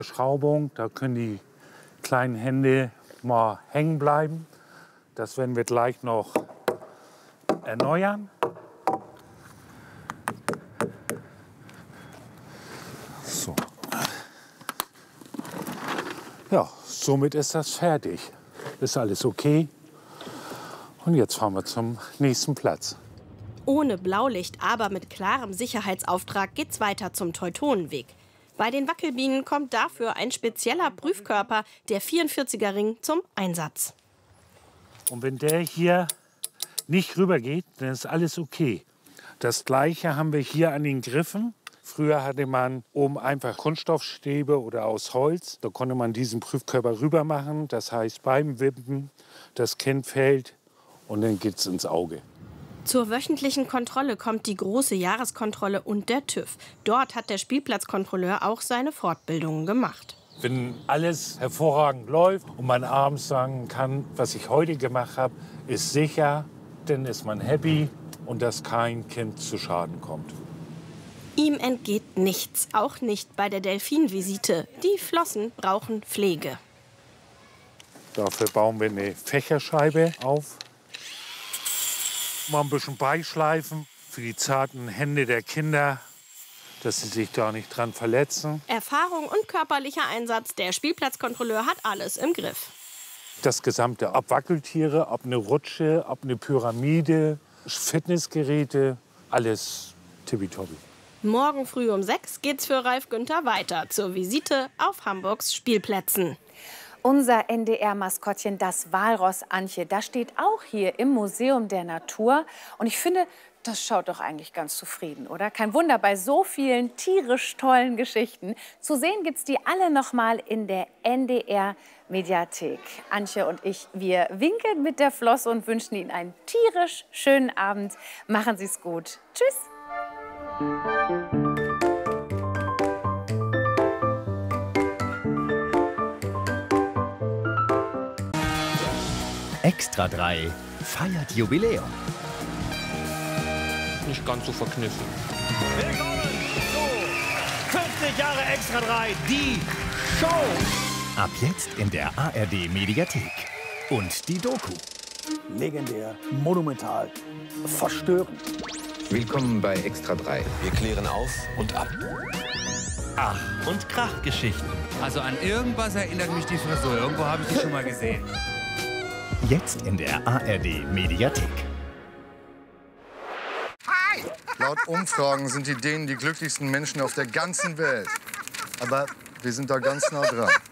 Schraubung, da können die kleinen Hände mal hängen bleiben. Das werden wir gleich noch erneuern. So. Ja, somit ist das fertig. Ist alles okay. Und jetzt fahren wir zum nächsten Platz. Ohne Blaulicht, aber mit klarem Sicherheitsauftrag geht's weiter zum Teutonenweg. Bei den Wackelbienen kommt dafür ein spezieller Prüfkörper, der 44er Ring, zum Einsatz. Und wenn der hier nicht rüber geht, dann ist alles okay. Das Gleiche haben wir hier an den Griffen. Früher hatte man oben einfach Kunststoffstäbe oder aus Holz. Da konnte man diesen Prüfkörper rüber machen. Das heißt, beim Wippen, das Kind fällt und dann geht's ins Auge. Zur wöchentlichen Kontrolle kommt die große Jahreskontrolle und der TÜV. Dort hat der Spielplatzkontrolleur auch seine Fortbildungen gemacht. Wenn alles hervorragend läuft und man abends sagen kann, was ich heute gemacht habe, ist sicher, dann ist man happy und dass kein Kind zu Schaden kommt. Ihm entgeht nichts, auch nicht bei der Delfinvisite. Die Flossen brauchen Pflege. Dafür bauen wir eine Fächerscheibe auf. Mal ein bisschen beischleifen für die zarten Hände der Kinder, dass sie sich da nicht dran verletzen. Erfahrung und körperlicher Einsatz, der Spielplatzkontrolleur hat alles im Griff. Das gesamte, ob Wackeltiere, ob eine Rutsche, ob eine Pyramide, Fitnessgeräte, alles tippitoppi. Morgen früh um 6 geht's für Ralf Günther weiter zur Visite auf Hamburgs Spielplätzen. Unser NDR-Maskottchen, das Walross Antje, das steht auch hier im Museum der Natur. Und ich finde, das schaut doch eigentlich ganz zufrieden, oder? Kein Wunder, bei so vielen tierisch tollen Geschichten. Zu sehen gibt's die alle noch mal in der NDR-Mediathek. Antje und ich, wir winken mit der Flosse und wünschen Ihnen einen tierisch schönen Abend. Machen Sie es gut. Tschüss. Extra 3 feiert Jubiläum. Nicht ganz so verkniffen. Willkommen zu 50 Jahre Extra 3, die Show. Ab jetzt in der ARD Mediathek. Und die Doku. Legendär, monumental, verstörend. Willkommen bei Extra 3. Wir klären auf und ab. Ach und Krachgeschichten. Also an irgendwas erinnert mich die Frisur. Irgendwo habe ich die schon mal gesehen. Jetzt in der ARD Mediathek. Hi! Laut Umfragen sind die Dänen die glücklichsten Menschen auf der ganzen Welt. Aber wir sind da ganz nah dran.